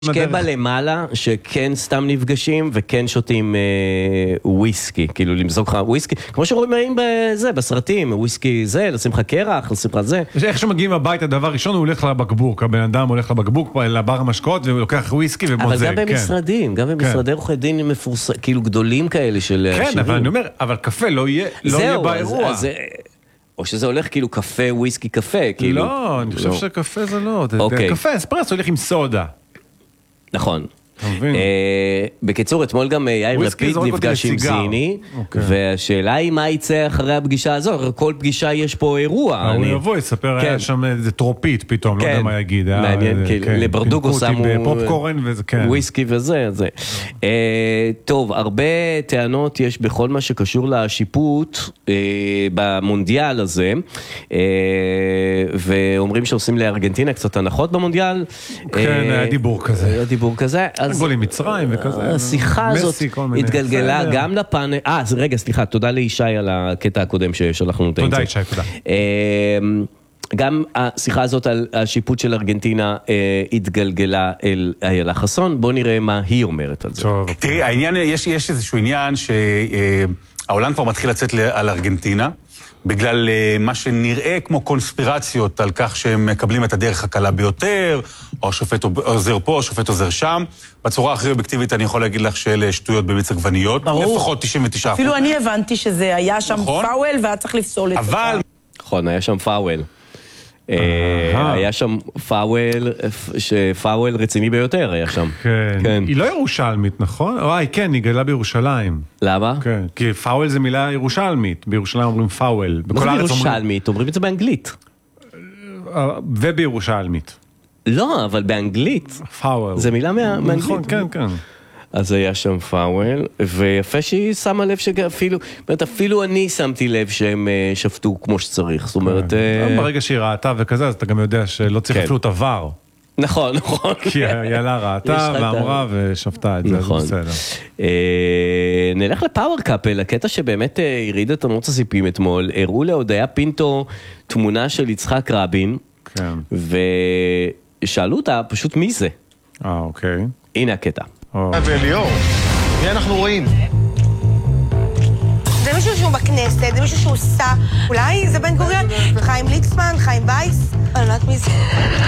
שקבה למעלה שכן סתם נפגשים וכן שותים וויסקי, כאילו למזוג לך וויסקי, כמו שרואים בזה, בסרטים, וויסקי זה, לשים לך קרח, לשים לך זה. איך שמגיעים הביתה, הדבר ראשון הוא הולך לבקבוק, הבן אדם הולך לבקבוק, לבר המשקאות ולוקח וויסקי ומוזג. אבל גם במשרדים, גם במשרדי עורכי דין מפורסם, כאילו גדולים כאלה של כן, אבל אני אומר, אבל קפה לא יהיה באירוע. או שזה הולך כאילו קפה, וויסקי, קפה, כאילו. לא, אני חושב שקפה זה לא. קפה, אספרסו הולך עם סודה. נכון. בקיצור, אתמול גם יאיר לפיד נפגש עם זיני, והשאלה היא מה יצא אחרי הפגישה הזו, כל פגישה יש פה אירוע. הוא יבוא, יספר, היה שם איזה טרופית פתאום, לא יודע מה יגיד. מעניין, לברדוגו שמו פופקורן וויסקי וזה. טוב, הרבה טענות יש בכל מה שקשור לשיפוט במונדיאל הזה, ואומרים שעושים לארגנטינה קצת הנחות במונדיאל. כן, היה דיבור כזה. היה דיבור כזה. גולים מצרים וכזה. השיחה הזאת התגלגלה גם לפאנל. רגע, סליחה, תודה לישי על הקטע הקודם ששלחנו. תודה ישי, תודה. גם השיחה הזאת על השיפוט של ארגנטינה התגלגלה אל איילה חסון. בוא נראה מה היא אומרת על זה. תראי, העניין, יש איזשהו עניין שהעולם כבר מתחיל לצאת על ארגנטינה, בגלל מה שנראה כמו קונספירציות על כך שהם מקבלים את הדרך הקלה ביותר, או השופט עוזר פה, או השופט עוזר שם. בצורה הכי אובייקטיבית אני יכול להגיד לך שאלה שטויות במיץ עגבניות, לפחות 99%. אפילו אני הבנתי שזה היה שם פאוול והיה צריך לפסול את זה. אבל... נכון, היה שם פאוול. היה שם פאוול רציני ביותר היה שם. כן. היא לא ירושלמית, נכון? כן, היא גדלה בירושלים. למה? כן, כי פאוול זה מילה ירושלמית. בירושלים אומרים פאוול. מה זה בירושלמית? אומרים את זה באנגלית. ובירושלמית. לא, אבל באנגלית. פאוול. זה מילה מאנגלית. נכון, כן. אז היה שם פאוול, ויפה שהיא שמה לב אפילו אני שמתי לב שהם שפטו כמו שצריך, זאת אומרת... ברגע שהיא ראתה וכזה, אז אתה גם יודע שלא צריך אפילו את עבר. נכון. כי יאללה ראתה ואמרה ושפטה את זה, אז בסדר. נלך לפאוור קאפל, הקטע שבאמת הריד את אמות הסיפים אתמול, הראו להודיה פינטו תמונה של יצחק רבין, ושאלו אותה פשוט מי זה. אוקיי. הנה הקטע. וליאור, מי אנחנו רואים? זה מישהו שהוא בכנסת, זה מישהו שהוא עושה, אולי זה בן גוריון, חיים ליקסמן, חיים וייס, אני לא יודעת מי זה.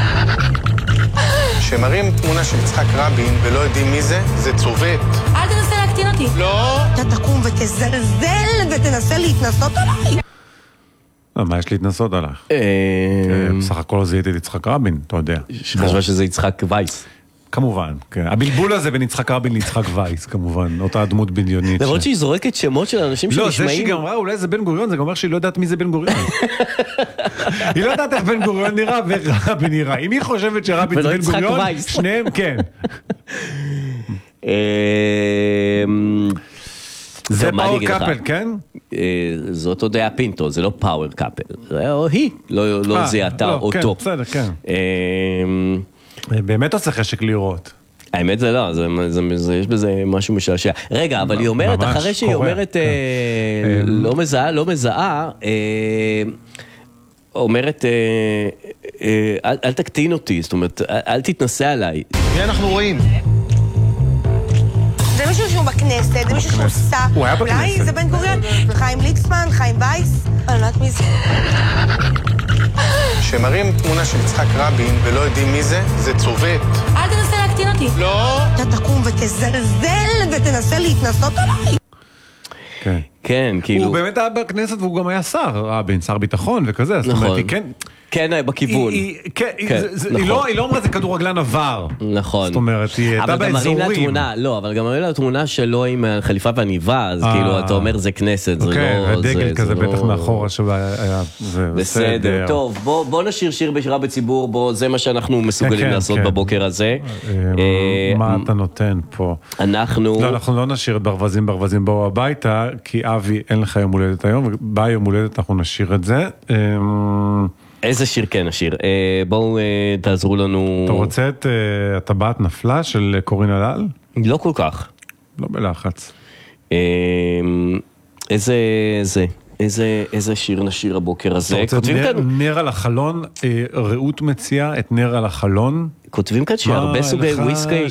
שמראים תמונה של יצחק רבין ולא יודעים מי זה, זה צובט. אל תנסה להקטין אותי. לא. אתה תקום ותזלזל ותנסה להתנסות עליי. מה יש להתנסות עליך? בסך הכל זיהיתי את יצחק רבין, אתה יודע. חשבה שזה יצחק וייס. כמובן, כן. הבלבול הזה בין יצחק רבין ליצחק וייס, כמובן, אותה דמות בדיונית. למרות שהיא זורקת שמות של אנשים שנשמעים... לא, זה שהיא גם אמרה, אולי זה בן גוריון, זה גם אומר שהיא לא יודעת מי זה בן גוריון. היא לא יודעת איך בן גוריון נראה ורבין נראה. אם היא חושבת שרבין זה בן גוריון, שניהם, כן. זה פאוור קאפל, כן? זאת הודיה פינטו, זה לא פאוור קאפל. זה היא, לא זיהתה אותו. כן, בסדר, כן. באמת עושה חשק לראות. האמת זה לא, יש בזה משהו משעשע. רגע, אבל היא אומרת, אחרי שהיא אומרת לא מזהה, אומרת, אל תקטין אותי, זאת אומרת, אל תתנסה עליי. מי אנחנו רואים? זה מישהו שהוא בכנסת, זה מישהו שהוא עושה, אולי זה בן גוריון, חיים ליקסמן, חיים וייס, אני לא יודעת מי זה. שמראים תמונה של יצחק רבין ולא יודעים מי זה, זה צובט. אל תנסה להקטין אותי. לא. אתה תקום ותזלזל ותנסה להתנסות עליי. כן, כאילו... הוא באמת היה בכנסת והוא גם היה שר, רבין, שר ביטחון וכזה, זאת אומרת, היא כן... כן, בכיוון. היא לא אומרת, זה כדורגלן עבר. נכון. זאת אומרת, היא הייתה באזורים. לא, אבל גם מראים לה תמונה שלו עם חליפה ועניבה, אז כאילו, אתה אומר, זה כנסת, זה לא... כן, הדגל כזה בטח מאחורה שהיה... בסדר, טוב, בוא נשיר שיר בשירה בציבור, זה מה שאנחנו מסוגלים לעשות בבוקר הזה. מה אתה נותן פה? אנחנו לא נשיר את ברווזים באו הביתה, כי אבי, אין לך יום הולדת היום, ובא יום הולדת אנחנו נשיר את זה. איזה שיר כן השיר? בואו תעזרו לנו... אתה רוצה את הטבעת נפלה של קורין הלל? לא כל כך. לא בלחץ. איזה זה? איזה שיר נשיר הבוקר הזה? נר על החלון, רעות מציע את נר על החלון. כותבים כאן שהרבה סוגי וויסקי